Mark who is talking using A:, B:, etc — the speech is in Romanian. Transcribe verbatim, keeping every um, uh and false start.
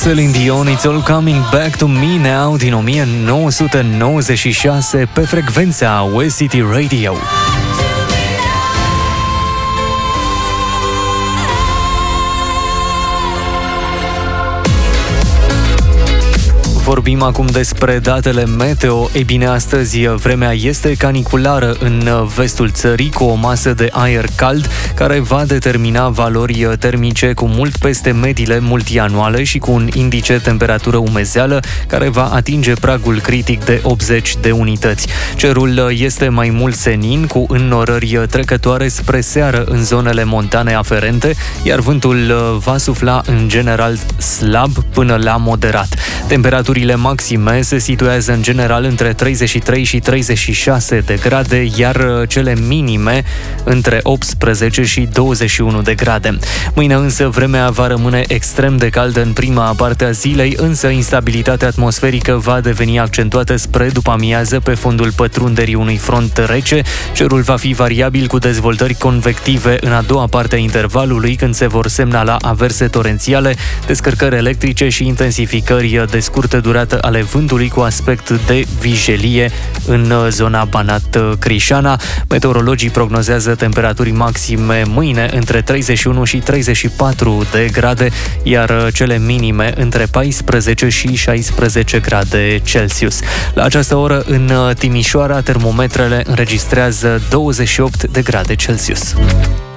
A: Celine Dion, It's All Coming Back to Me Now, din o mie nouă sute nouăzeci și șase, pe frecvența West City Radio. Vorbim acum despre datele meteo. Ei bine, astăzi vremea este caniculară în vestul țării, cu o masă de aer cald care va determina valori termice cu mult peste mediile multianuale și cu un indice temperatură umezeală care va atinge pragul critic de optzeci de unități. Cerul este mai mult senin, cu înnorări trecătoare spre seară în zonele montane aferente, iar vântul va sufla în general slab până la moderat. Temperaturile maxime se situează în general între treizeci și trei și treizeci și șase de grade, iar cele minime între optsprezece și douăzeci și unu de grade. Mâine însă vremea va rămâne extrem de caldă în prima parte a zilei, însă instabilitatea atmosferică va deveni accentuată spre după-amiază pe fondul pătrunderii unui front rece. Cerul va fi variabil, cu dezvoltări convective în a doua parte a intervalului, când se vor semnala averse torențiale, descărcări electrice și intensificări de scurtă durată ale vântului cu aspect de vijelie în zona Banat-Crișana. Meteorologii prognozează temperaturi maxime mâine între treizeci și unu și treizeci și patru de grade, iar cele minime între paisprezece și șaisprezece grade Celsius. La această oră în Timișoara termometrele înregistrează douăzeci și opt de grade Celsius.